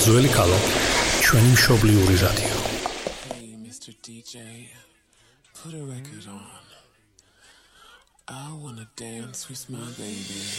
ძველი ქალაქი, ჩვენი მშობლიური რადიო. Hey, Mr. DJ, put a record on. I wanna dance with my baby.